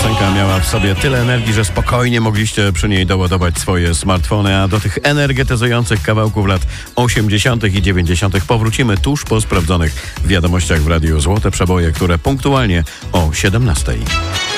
piosenka miała w sobie tyle energii, że spokojnie mogliście przy niej doładować swoje smartfony, a do tych energetyzujących kawałków lat 80. i 90. powrócimy tuż po sprawdzonych wiadomościach w radiu Złote Przeboje, które punktualnie o 17.